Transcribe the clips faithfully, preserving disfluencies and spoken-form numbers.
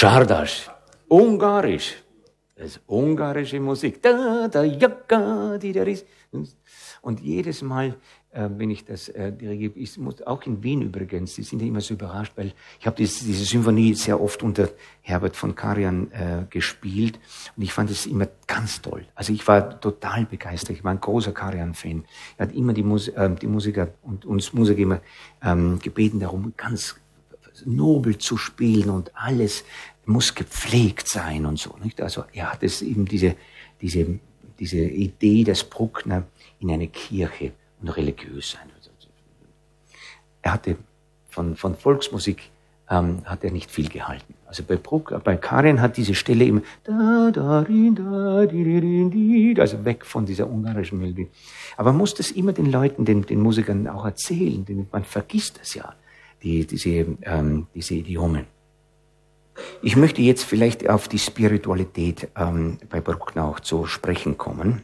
Csárdás, ungarisch. Das ist ungarische Musik. Da, da, jaka, di, da, ris. Und jedes Mal, äh, wenn ich das äh, dirigiere, ich muss, auch in Wien übrigens, die sind ja immer so überrascht, weil ich habe diese, diese Symphonie sehr oft unter Herbert von Karajan äh, gespielt und ich fand es immer ganz toll. Also ich war total begeistert, ich war ein großer Karajan-Fan. Er hat immer die, Mus äh, die Musiker und uns Musiker immer ähm, gebeten darum, ganz nobel zu spielen und alles muss gepflegt sein und so. Nicht? Also er hat es eben diese, diese, diese Idee, dass Bruckner in eine Kirche und religiös sein wird. Er hatte von, von Volksmusik ähm, hat er nicht viel gehalten. Also bei Bruck, bei Karajan hat diese Stelle immer da, da, rin, da, di, di, di, di, also weg von dieser ungarischen Melodie. Aber man muss das immer den Leuten, den, den Musikern auch erzählen, denn man vergisst das ja, die, diese, ähm, diese Idiomen. Ich möchte jetzt vielleicht auf die Spiritualität ähm, bei Bruckner auch zu sprechen kommen.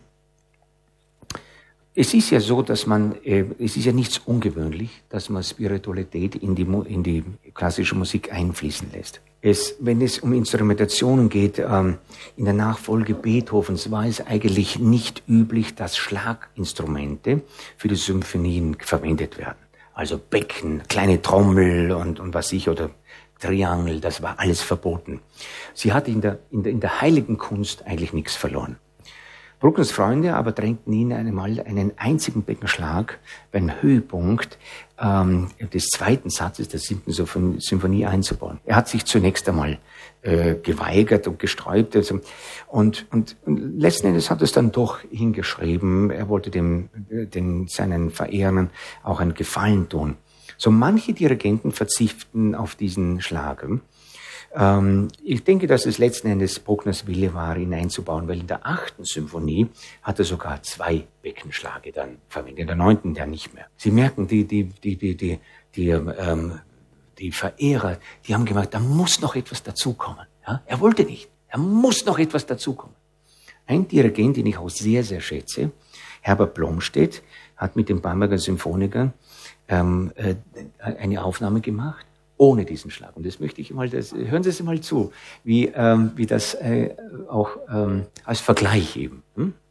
Es ist ja so, dass man, äh, es ist ja nichts ungewöhnlich, dass man Spiritualität in die, in die klassische Musik einfließen lässt. Es, wenn es um Instrumentationen geht, ähm, in der Nachfolge Beethovens war es eigentlich nicht üblich, dass Schlaginstrumente für die Symphonien verwendet werden. Also Becken, kleine Trommel und, und was ich, oder Triangel, das war alles verboten. Sie hat in der, in der, in der heiligen Kunst eigentlich nichts verloren. Bruckners Freunde aber drängten ihn einmal einen einzigen Beckenschlag beim Höhepunkt ähm, des zweiten Satzes der siebten Symphonie einzubauen. Er hat sich zunächst einmal äh, geweigert und gesträubt. Also, und, und, und letzten Endes hat es dann doch hingeschrieben. Er wollte dem, den, seinen Verehrern auch einen Gefallen tun. So manche Dirigenten verzichten auf diesen Schlag. Ähm, ich denke, dass es letzten Endes Bruckners Wille war, ihn einzubauen, weil in der achten Symphonie hat er sogar zwei Beckenschläge dann verwendet, in der neunten der nicht mehr. Sie merken, die, die, die, die, die, die, ähm, die Verehrer, die haben gemerkt, da muss noch etwas dazukommen. Ja? Er wollte nicht, er muss noch etwas dazukommen. Ein Dirigent, den ich auch sehr, sehr schätze, Herbert Blomstedt, hat mit den Bamberger Symphonikern ähm, äh, eine Aufnahme gemacht, ohne diesen Schlag. Und das möchte ich mal, das, hören Sie es mal zu, wie, ähm, wie das äh, auch ähm, als Vergleich eben. Hm?